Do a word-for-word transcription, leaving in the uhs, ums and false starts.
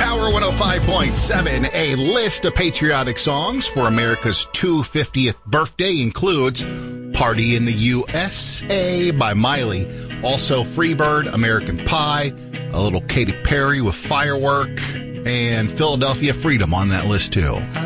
Power one oh five point seven, a list of patriotic songs for America's two hundred fiftieth birthday includes Party in the U S A by Miley, also Freebird, American Pie, a little Katy Perry with Firework, and Philadelphia Freedom on that list too.